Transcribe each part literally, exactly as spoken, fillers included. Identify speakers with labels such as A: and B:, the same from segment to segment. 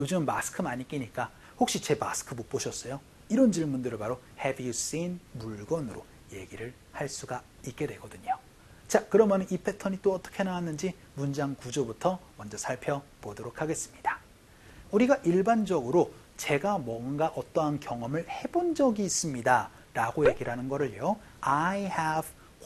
A: 요즘 마스크 많이 끼니까 혹시 제 마스크 못 보셨어요? 이런 질문들을 바로 have you seen 물건으로 얘기를 할 수가 있게 되거든요. 자, 그러면 이 패턴이 또 어떻게 나왔는지 문장 구조부터 먼저 살펴보도록 하겠습니다. 우리가 일반적으로 제가 뭔가 어떠한 경험을 해본 적이 있습니다 라고 얘기를 하는 거를요, I have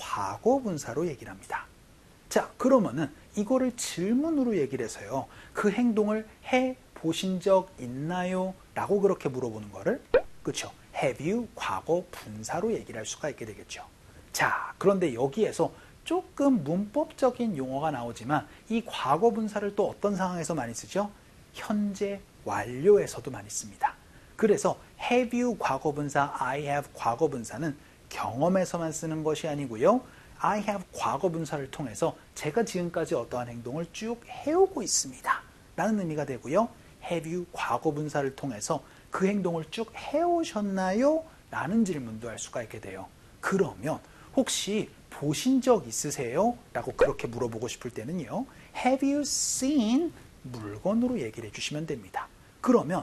A: 과거분사로 얘기를 합니다. 자, 그러면은 이거를 질문으로 얘기를 해서요, 그 행동을 해 보신 적 있나요? 라고 그렇게 물어보는 거를, 그렇죠, have you 과거 분사로 얘기를 할 수가 있게 되겠죠. 자, 그런데 여기에서 조금 문법적인 용어가 나오지만 이 과거 분사를 또 어떤 상황에서 많이 쓰죠? 현재 완료에서도 많이 씁니다. 그래서 have you 과거 분사, I have 과거 분사는 경험에서만 쓰는 것이 아니고요, I have 과거 분사를 통해서 제가 지금까지 어떠한 행동을 쭉 해오고 있습니다 라는 의미가 되고요, have you 과거 분사를 통해서 그 행동을 쭉 해오셨나요? 라는 질문도 할 수가 있게 돼요. 그러면 혹시 보신 적 있으세요? 라고 그렇게 물어보고 싶을 때는요, have you seen 물건으로 얘기를 해주시면 됩니다. 그러면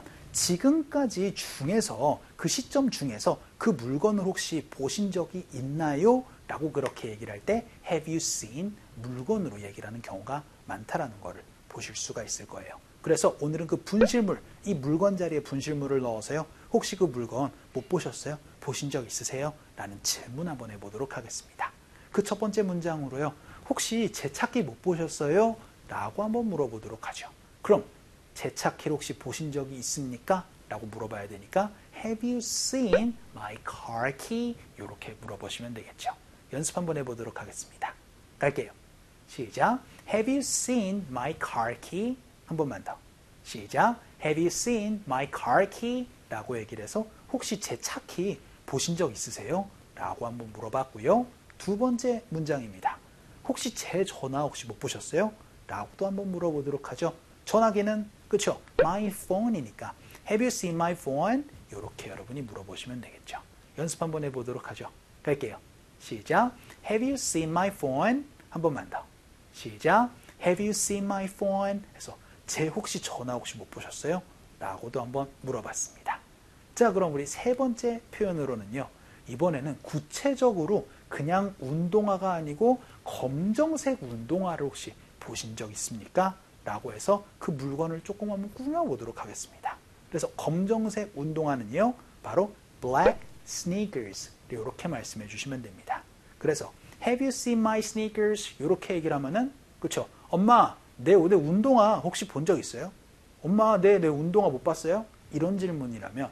A: 지금까지 중에서, 그 시점 중에서 그 물건을 혹시 보신 적이 있나요? 라고 그렇게 얘기를 할 때 have you seen 물건으로 얘기를 하는 경우가 많다라는 것을 보실 수가 있을 거예요. 그래서 오늘은 그 분실물, 이 물건 자리에 분실물을 넣어서요, 혹시 그 물건 못 보셨어요? 보신 적 있으세요? 라는 질문 한번 해보도록 하겠습니다. 그 첫 번째 문장으로요, 혹시 재찾기 못 보셨어요? 라고 한번 물어보도록 하죠. 그럼 재찾기를 혹시 보신 적이 있습니까? 라고 물어봐야 되니까 have you seen my car key? 이렇게 물어보시면 되겠죠. 연습 한번 해보도록 하겠습니다. 갈게요. 시작. Have you seen my car key? 한 번만 더. 시작. Have you seen my car key? 라고 얘기를 해서 혹시 제 차 키 보신 적 있으세요? 라고 한번 물어봤고요. 두 번째 문장입니다. 혹시 제 전화 혹시 못 보셨어요? 라고 또 한번 물어보도록 하죠. 전화기는 그쵸? my phone이니까 have you seen my phone? 이렇게 여러분이 물어보시면 되겠죠. 연습 한번 해보도록 하죠. 갈게요. 시작. Have you seen my phone? 한 번만 더. 시작. Have you seen my phone? 해서 제 혹시 전화 혹시 못 보셨어요? 라고도 한번 물어봤습니다. 자, 그럼 우리 세 번째 표현으로는요, 이번에는 구체적으로 그냥 운동화가 아니고 검정색 운동화를 혹시 보신 적 있습니까? 라고 해서 그 물건을 조금 한번 꾸며보도록 하겠습니다. 그래서 검정색 운동화는요, 바로 black sneakers 이렇게 말씀해 주시면 됩니다. 그래서 have you seen my sneakers? 이렇게 얘기를 하면은, 그쵸? 엄마, 내, 내 운동화 혹시 본 적 있어요? 엄마, 내, 내 운동화 못 봤어요? 이런 질문이라면,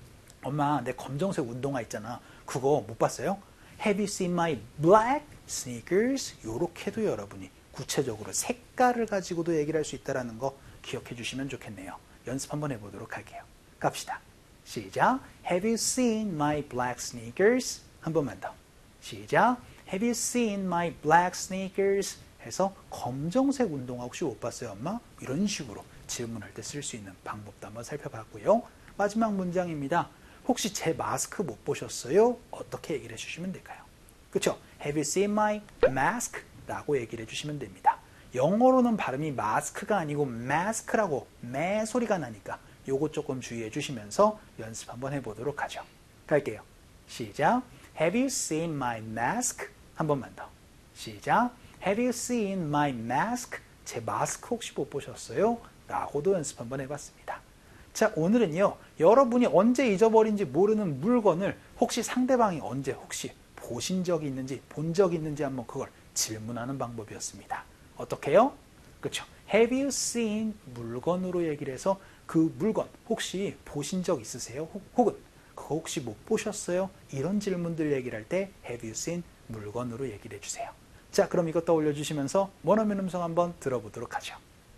A: 엄마, 내 검정색 운동화 있잖아. 그거 못 봤어요? Have you seen my black sneakers? 이렇게도 여러분이 구체적으로 색깔을 가지고도 얘기를 할 수 있다는 거 기억해 주시면 좋겠네요. 연습 한번 해보도록 할게요. 갑시다. 시작. Have you seen my black sneakers? 한 번만 더. 시작. Have you seen my black sneakers? 해서 검정색 운동화 혹시 못 봤어요, 엄마? 이런 식으로 질문할 때 쓸 수 있는 방법도 한번 살펴봤고요. 마지막 문장입니다. 혹시 제 마스크 못 보셨어요? 어떻게 얘기를 해주시면 될까요? 그쵸? Have you seen my mask? 라고 얘기를 해주시면 됩니다. 영어로는 발음이 마스크가 아니고 마스크라고 매 소리가 나니까 요거 조금 주의해 주시면서 연습 한번 해보도록 하죠. 갈게요. 시작. Have you seen my mask? 한 번만 더. 시작. Have you seen my mask? 제 마스크 혹시 못 보셨어요? 라고도 연습 한번 해봤습니다. 자, 오늘은요, 여러분이 언제 잊어버린지 모르는 물건을 혹시 상대방이 언제 혹시 보신 적이 있는지, 본 적이 있는지 한번 그걸 질문하는 방법이었습니다. 어떻게요? 그렇죠. Have you seen 물건으로 얘기를 해서 그 물건 혹시 보신 적 있으세요? 혹은 그거 혹시 못 보셨어요? 이런 질문들 얘기를 할 때 Have you seen 물건으로 얘기를 해주세요. 자, 그럼 이것 떠올려 주시면서 원어민 음성 한번 들어보도록 하죠.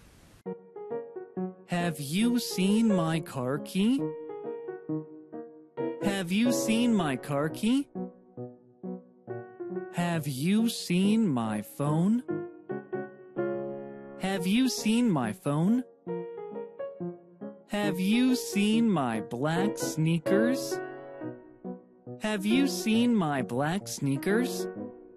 B: Have you seen my car key? Have you seen my car key? Have you seen my phone? Have you seen my phone? Have you seen my black sneakers? Have you seen my black sneakers?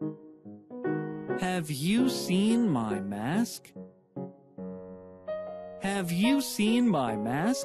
B: Have you seen my mask? Have you seen my mask?